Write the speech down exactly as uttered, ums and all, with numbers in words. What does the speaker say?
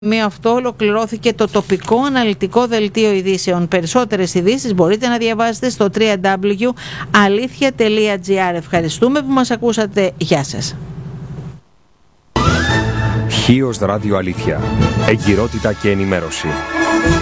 Με αυτό ολοκληρώθηκε το τοπικό αναλυτικό δελτίο ειδήσεων. Περισσότερες ειδήσεις μπορείτε να διαβάσετε στο double-u double-u double-u τελεία αλήθεια τελεία τζι άρ. Ευχαριστούμε που μας ακούσατε. Γεια σας. Χίος Ράδιο Αλήθεια. Εγκυρότητα και ενημέρωση.